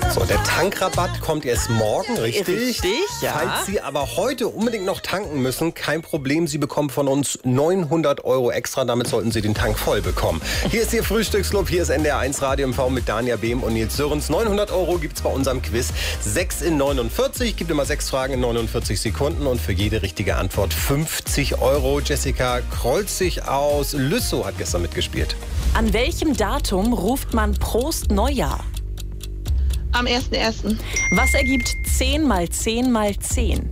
So, der Tankrabatt kommt erst morgen, richtig? Richtig, ja. Falls Sie aber heute unbedingt noch tanken müssen, kein Problem, Sie bekommen von uns 900 € extra. Damit sollten Sie den Tank voll bekommen. Hier ist Ihr Frühstücksclub, hier ist NDR1 Radio MV mit Dania Behm und Nils Sörens. 900 € gibt's bei unserem Quiz. 6 in 49, gibt immer 6 Fragen in 49 Sekunden und für jede richtige Antwort 50 €. Jessica Kreuzig aus Lüssow hat gestern mitgespielt. An welchem Datum ruft man Prost Neujahr? Am 1.1. Was ergibt 10 mal 10 mal 10?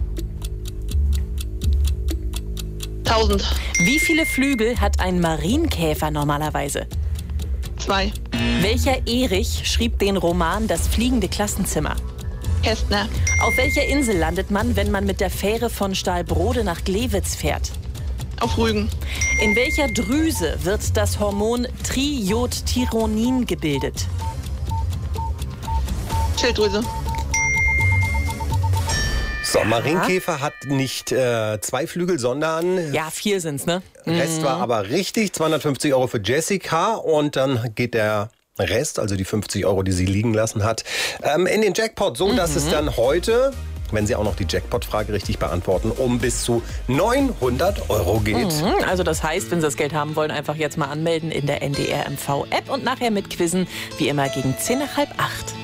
1000. Wie viele Flügel hat ein Marienkäfer normalerweise? 2. Welcher Erich schrieb den Roman Das fliegende Klassenzimmer? Kästner. Auf welcher Insel landet man, wenn man mit der Fähre von Stahlbrode nach Glewitz fährt? Auf Rügen. In welcher Drüse wird das Hormon Triiodthyronin gebildet? Schilddrüse. So, Marienkäfer hat nicht 2 Flügel, sondern Ja, 4 sind's, ne? Rest war aber richtig. 250 € für Jessica und dann geht der Rest, also die 50 €, die sie liegen lassen hat, in den Jackpot. So, dass es dann heute, wenn Sie auch noch die Jackpot-Frage richtig beantworten, um bis zu 900 € geht. Also das heißt, wenn Sie das Geld haben wollen, einfach jetzt mal anmelden in der NDR MV-App und nachher mitquizzen, wie immer gegen 7:50.